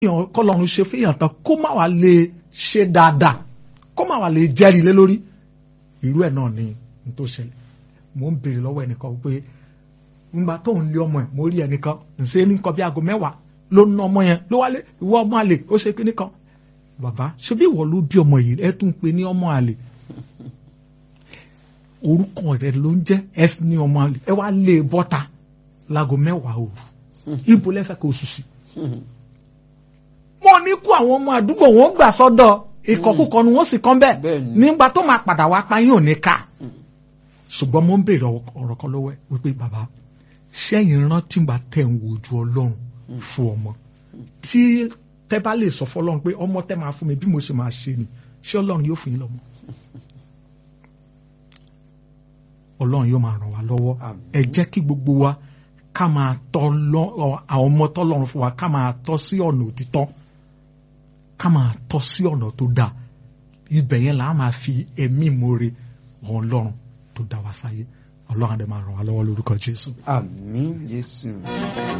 kọ́lọ́run ṣe fẹ́yàn tán kó má wàá lè ṣe dáadáa kó má wàá lè jẹ́rìí lé lórí irú ẹ̀ náà ni n tó ṣẹlẹ̀. Mo ń béèrè lọ́wọ́ ẹnìkan pé nígbà tó ń lé ọmọ ẹ̀ mo rí ẹnìkan ǹṣe ní nǹkan bí aago 10 ló ná ọmọ yẹn ló wálé ìwọ ọmọ àlè ó ṣe kíní kan. Bàbá ṣe bí ìwọ ló bí ọmọ yìí ẹ tún pè ní ọmọ àlè orúkọ rẹ̀ ló ń jẹ́ ẹ ní ọmọ àlè ẹ wá lé bọ́ta láago 10 òru ibo lẹ́fẹ̀ẹ́ kò sùn sí. Mo ní kó àwọn ọmọ àdúgbò wọn gbà sọ́dọ̀ ìkọkúkọ ni wọ́n sì kàn bẹ́ẹ̀ nígbà tó máa padà wá pa yín ò ní ká. Ṣùgbọ́n mo ń béèrè ọ̀rọ̀ kan lọ́wọ́ ẹ wípé bàbá ṣẹ́yìn rántí gbà tẹ̀ ń wojú Ọlọ́run fún ọmọ tí tẹ́ bá lè sọ fọ́lọ́run pé ọmọ tẹ́ máa fún mi bí mo ṣe máa ṣe ni ṣé Ọlọ́run yóò fún yín lọ́mọ? Ọlọ́run yóò máa ràn wá lọ́wọ́. Ẹ jẹ́ kí gbogbo wa ká máa tọ́ àwọn ọmọ tọ́lọ́run fún wa ká máa tọ́ sí ọ̀nà òtítọ́ ká máa tọ́ sí ọ̀nà tó dáa. Ibẹ̀ yẹn là á máa fi ẹ̀mí ìmoore hàn Ọlọ́run tó dá wa sáyé. Ọlọ́run á dẹ̀ máa ràn wá lọ́wọ́ lórúkọ Jésù. Àmín Jésù.